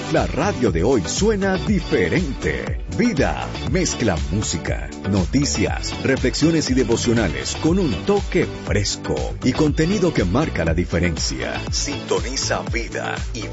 La radio de hoy suena diferente. Vida mezcla música, noticias, reflexiones y devocionales con un toque fresco y contenido que marca la diferencia. Sintoniza Vida y